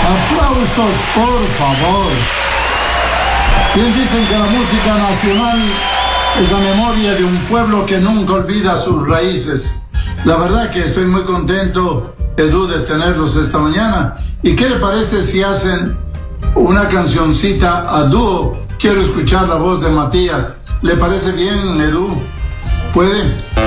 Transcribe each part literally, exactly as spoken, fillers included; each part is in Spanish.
Aplausos, por favor. Bien dicen que la música nacional es la memoria de un pueblo que nunca olvida sus raíces. La verdad que estoy muy contento, Edu, de tenerlos esta mañana. ¿Y qué le parece si hacen una cancioncita a dúo? Quiero escuchar la voz de Matías. ¿Le parece bien, Edu? ¿Puede?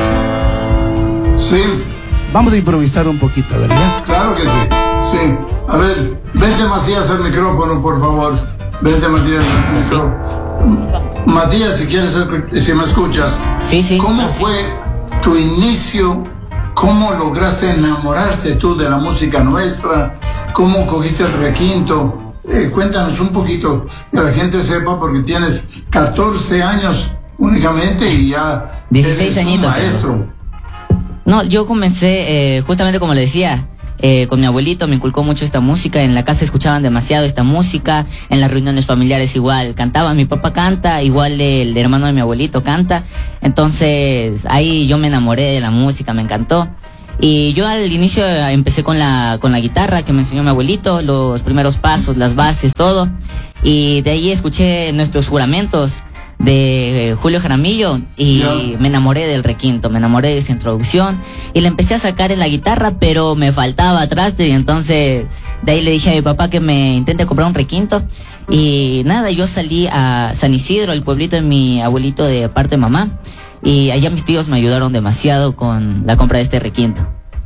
Sí. Vamos a improvisar un poquito, ¿verdad? Claro que sí. Sí. A ver, vente, Matías, al micrófono, por favor. Vente, Matías, al micrófono. Matías, si quieres, si me escuchas. Sí, sí. ¿Cómo claro, fue sí. tu inicio? ¿Cómo lograste enamorarte tú de la música nuestra? ¿Cómo cogiste el requinto? Eh, cuéntanos un poquito, que la gente sepa, porque tienes catorce años únicamente y ya dieciséis eres añitos, un maestro. No, yo comencé, eh, justamente como le decía, eh, con mi abuelito me inculcó mucho esta música. En la casa escuchaban demasiado esta música, en las reuniones familiares igual cantaban. Mi papá canta, igual el hermano de mi abuelito canta. Entonces ahí yo me enamoré de la música, me encantó. Y yo al inicio empecé con la, con la guitarra que me enseñó mi abuelito, los primeros pasos, las bases, todo. Y de ahí escuché nuestros juramentos de Julio Jaramillo y yeah. me enamoré del requinto, me enamoré de esa introducción y la empecé a sacar en la guitarra, pero me faltaba traste, y entonces de ahí le dije a mi papá que me intente comprar un requinto. Y nada, yo salí a San Isidro, el pueblito de mi abuelito de parte de mamá, y allá mis tíos me ayudaron demasiado con la compra de este requinto.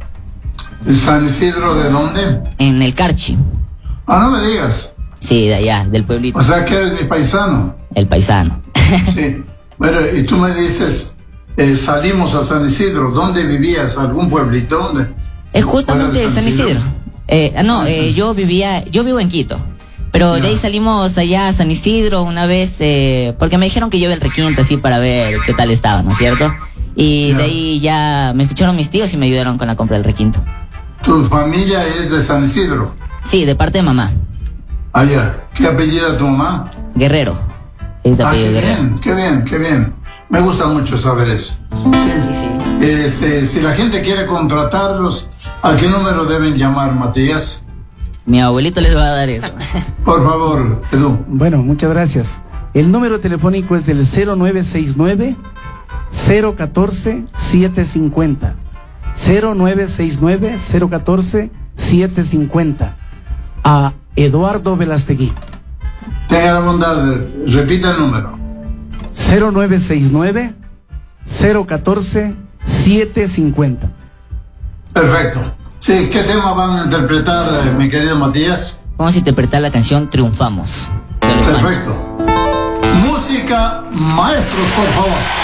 ¿San Isidro de dónde? En el Carchi. Ah, no me digas. Sí, de allá, del pueblito. O sea que eres mi paisano. El paisano. Sí. Bueno, y tú me dices, eh, salimos a San Isidro. ¿Dónde vivías? ¿Algún pueblito? ¿Dónde? Es justamente San, San Isidro. Isidro. Eh, no, eh, yo vivía, yo vivo en Quito. Pero ya. De ahí salimos allá a San Isidro una vez, eh, porque me dijeron que lleve el requinto así para ver qué tal estaba, ¿no es cierto? Y ya. De ahí ya me escucharon mis tíos y me ayudaron con la compra del requinto. ¿Tu familia es de San Isidro? Sí, de parte de mamá. Ah, ya. ¿Qué apellido tu mamá? Guerrero. Es de ah, apellido qué Guerrero. bien, qué bien, qué bien. Me gusta mucho saber eso. Sí, sí, sí. Este, si la gente quiere contratarlos, ¿a qué número deben llamar, Matías? Mi abuelito les va a dar eso. Por favor, Edu. Bueno, muchas gracias. El número telefónico es el cero nueve seis nueve, cero uno cuatro, siete cinco cero. cero nueve seis nueve, cero uno cuatro, siete cinco cero. A Eduardo Velastegui. Tenga la bondad, de, repita el número. cero nueve seis nueve, cero uno cuatro, siete cinco cero. Perfecto. Sí, ¿qué tema van a interpretar, eh, mi querido Matías? Vamos a interpretar la canción Triunfamos. Perfecto. Música, maestros, por favor.